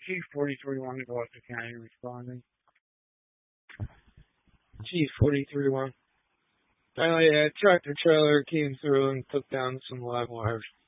G43-1 Gloucester County responding. G43-1. Finally, a tractor trailer came through and took down some live wires.